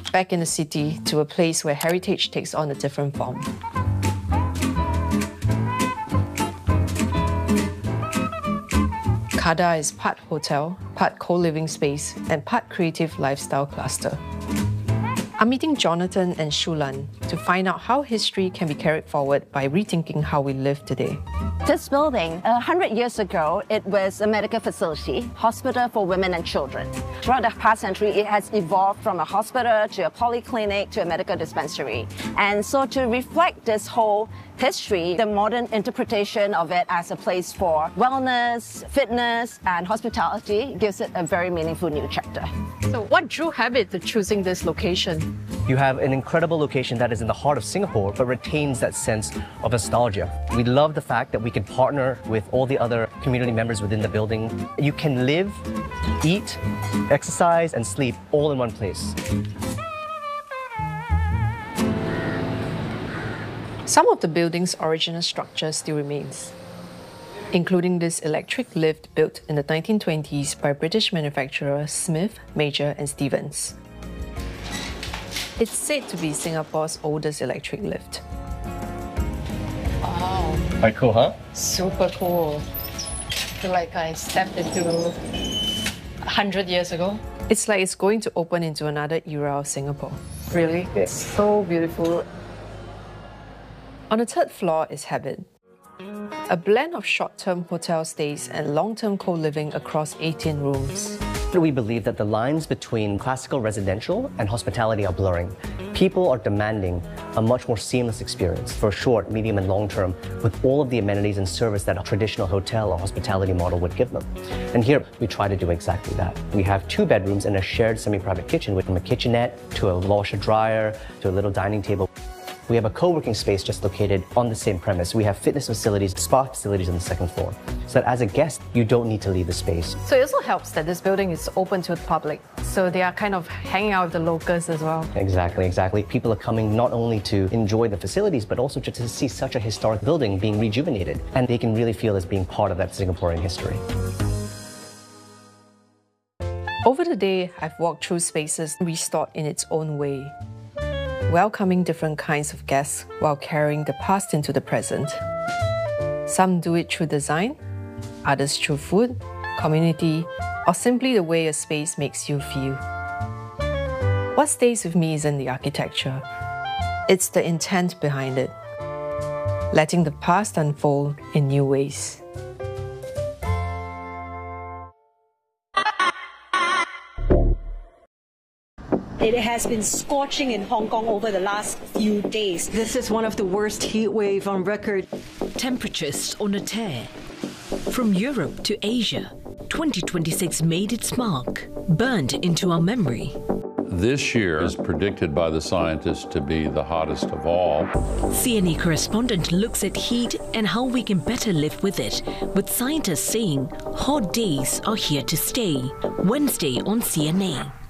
back in the city to a place where heritage takes on a different form. Kada is part hotel, part co-living space, and part creative lifestyle cluster. I'm meeting Jonathan and Shulan to find out how history can be carried forward by rethinking how we live today. This building, 100 years ago, it was a medical facility, hospital for women and children. Throughout the past century, it has evolved from a hospital to a polyclinic to a medical dispensary. And so to reflect this whole history, the modern interpretation of it as a place for wellness, fitness, and hospitality gives it a very meaningful new chapter. So what drew Habit to choosing this location? You have an incredible location that is in the heart of Singapore, but retains that sense of nostalgia. We love the fact that we can partner with all the other community members within the building. You can live, eat, exercise, and sleep all in one place. Some of the building's original structure still remains, including this electric lift built in the 1920s by British manufacturer Smith, Major and Stevens. It's said to be Singapore's oldest electric lift. Wow. Quite cool, huh? Super cool. I feel like I stepped into 100 years ago. It's like it's going to open into another era of Singapore. Really? It's so beautiful. On the third floor is Habit, a blend of short-term hotel stays and long-term co-living across 18 rooms. We believe that the lines between classical residential and hospitality are blurring. People are demanding a much more seamless experience for short, medium, and long term with all of the amenities and service that a traditional hotel or hospitality model would give them. And here, we try to do exactly that. We have 2 bedrooms and a shared semi-private kitchen with from a kitchenette to a washer dryer to a little dining table. We have a co-working space just located on the same premise. We have fitness facilities, spa facilities on the second floor. So that as a guest, you don't need to leave the space. So it also helps that this building is open to the public. So they are kind of hanging out with the locals as well. Exactly. People are coming not only to enjoy the facilities, but also just to see such a historic building being rejuvenated. And they can really feel as being part of that Singaporean history. Over the day, I've walked through spaces restored in its own way, welcoming different kinds of guests while carrying the past into the present. Some do it through design, others through food, community, or simply the way a space makes you feel. What stays with me isn't the architecture, it's the intent behind it, letting the past unfold in new ways. It has been scorching in Hong Kong over the last few days. This is one of the worst heat wave on record. Temperatures on a tear. From Europe to Asia, 2026 made its mark, burned into our memory. This year is predicted by the scientists to be the hottest of all. CNA correspondent looks at heat and how we can better live with it, with scientists saying hot days are here to stay. Wednesday on CNA.